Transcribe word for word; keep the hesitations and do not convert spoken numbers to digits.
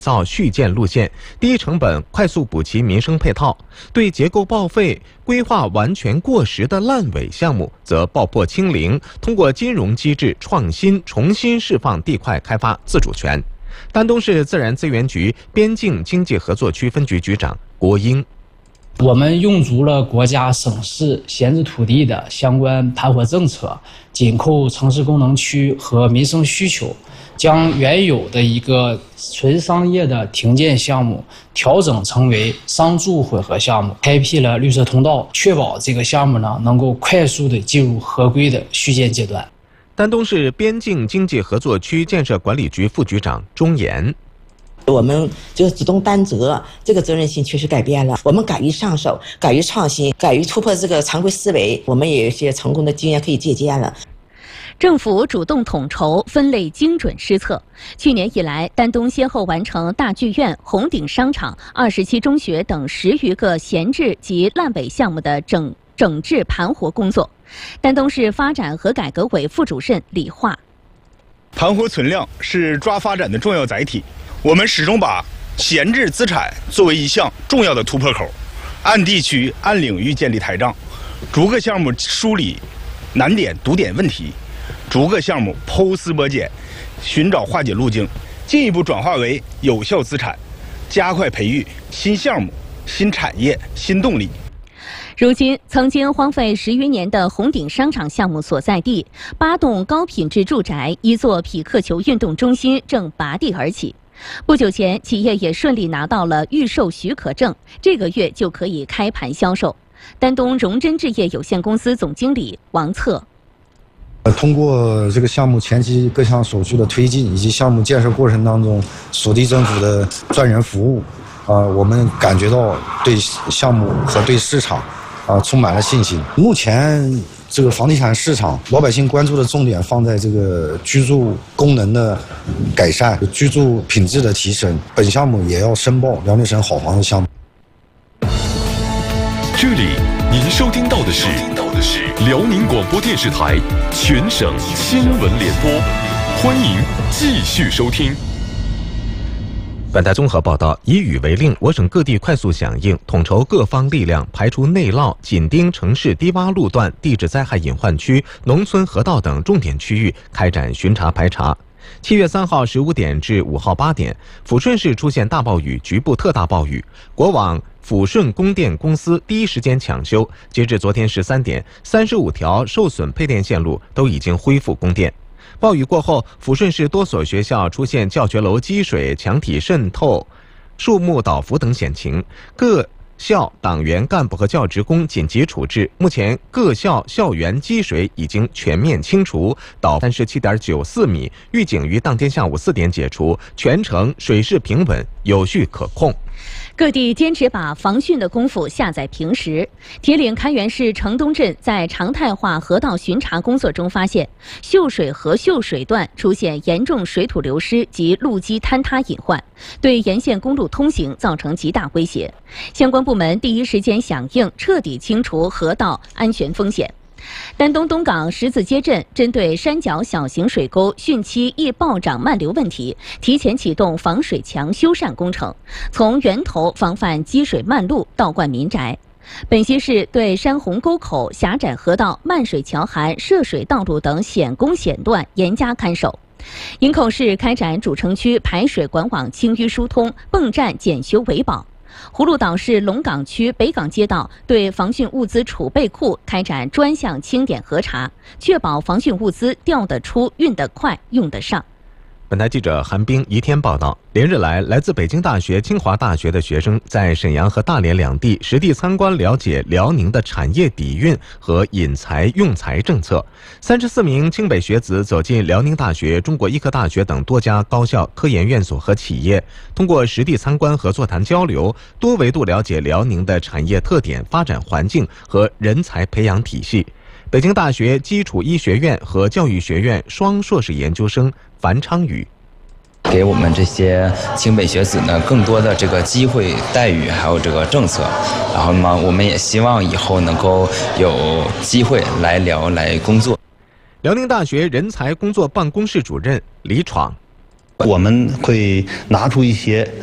造续建路线，低成本快速补齐民生配套；对结构报废、规划完全过时的烂尾项目，则爆破清零，通过金融机制创新重新释放地块开发自主权。丹东市自然资源局边境经济合作区分局局长郭英。 我们用足了国家、省市闲置土地的相关盘活政策，紧扣城市功能区和民生需求，将原有的一个纯商业的停建项目调整成为商住混合项目，开辟了绿色通道，确保这个项目呢能够快速的进入合规的续建阶段。 丹东市边境经济合作区建设管理局副局长钟岩。 我们就主动担责，这个责任心确实改变了。我们敢于上手，敢于创新，敢于突破这个常规思维，我们也有一些成功的经验可以借鉴了。 政府主动统筹分类精准施策。去年以来，丹东先后完成大剧院、红顶商场、二十七中学等十余个闲置及烂尾项目的整整治盘活工作。丹东市发展和改革委副主任李化： 盘活存量是抓发展的重要载体。我们始终把闲置资产作为一项重要的突破口，按地区、按领域建立台账，逐个项目梳理难点、堵点问题，逐个项目抽丝剥茧，寻找化解路径，进一步转化为有效资产，加快培育新项目、新产业、新动力。 如今，曾经荒废十余年的红顶商场项目所在地，八栋高品质住宅、一座匹克球运动中心正拔地而起。不久前，企业也顺利拿到了预售许可证，这个月就可以开盘销售。丹东荣臻置业有限公司总经理王策： 通过这个项目前期各项手续的推进，以及项目建设过程当中属地政府的专人服务，啊、呃，我们感觉到对项目和对市场啊、呃、充满了信心。目前这个房地产市场，老百姓关注的重点放在这个居住功能的改善、居住品质的提升。本项目也要申报辽宁省好房子项目。 这里您收听到的是辽宁广播电视台全省新闻联播，欢迎继续收听。 本台综合报道：以雨为令，我省各地快速响应，统筹各方力量，排除内涝、紧盯城市低洼路段、地质灾害隐患区、农村河道等重点区域，开展巡查排查。七月三号十五点至五号八点，抚顺市出现大暴雨，局部特大暴雨。国网抚顺供电公司第一时间抢修，截至昨天十三点，三十五条受损配电线路都已经恢复供电。暴雨过后，抚顺市多所学校出现教学楼积水、墙体渗透、树木倒伏等险情，各校党员干部和教职工紧急处置。目前各校校园积水已经全面清除，倒三十七点九四米，预警于当天下午四点解除，全程水势平稳，有序可控。 各地坚持把防汛的功夫下在平时。铁岭开原市城东镇在常态化河道巡查工作中发现，秀水河秀水段出现严重水土流失及路基坍塌隐患，对沿线公路通行造成极大威胁。相关部门第一时间响应，彻底清除河道安全风险。丹东东港十字街镇针对山脚小型水沟汛期易暴涨漫流问题，提前启动防水墙修缮工程，从源头防范积水漫路倒灌民宅。本溪市对山洪沟口、狭窄河道、漫水桥涵、涉水道路等险工险段严加看守。营口市开展主城区排水管网清淤疏通、泵站检修维保。葫芦岛市龙岗区北港街道对防汛物资储备库开展专项清点核查，确保防汛物资调得出、运得快、用得上。 本台记者韩冰、宜天报道，连日来，来自北京大学、清华大学的学生在沈阳和大连两地实地参观了解辽宁的产业底蕴和引才用才政策。三十四名清北学子走进辽宁大学、中国医科大学等多家高校、科研院所和企业，通过实地参观和座谈交流，多维度了解辽宁的产业特点、发展环境和人才培养体系。北京大学基础医学院和教育学院双硕士研究生樊昌宇， 给我们这些清北学子呢更多的这个机会待遇，还有这个政策。然后呢，我们也希望以后能够有机会来辽来工作。 辽宁大学人才工作办公室主任李闯。 我们会拿出一些